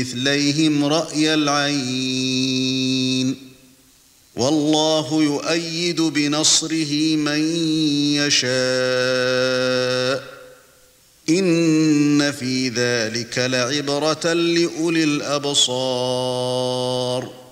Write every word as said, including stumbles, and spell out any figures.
مثليهم رأي العين والله يؤيد بنصره من يشاء إن في ذلك لعبرة لأولي الأبصار